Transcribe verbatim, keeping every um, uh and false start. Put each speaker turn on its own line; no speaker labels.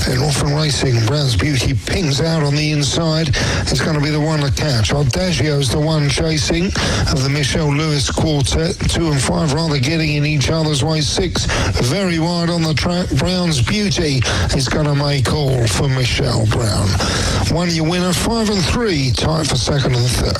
In Orphan Racing, Brown's Beauty pings out on the inside. It's going to be the one to catch. Adagio's the one chasing of the Michelle Lewis quartet. Two and five rather getting in each other's way. Six very wide on the track. Brown's Beauty is going to make all for Michelle Brown. One your winner, five and three, tied for second and third.